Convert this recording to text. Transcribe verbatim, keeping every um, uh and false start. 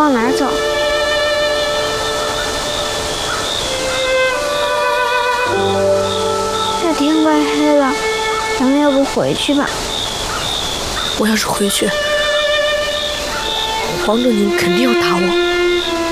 往哪儿走？这天快黑了，咱们要不回去吧？ 我要是回去，黄正宁肯定要打我。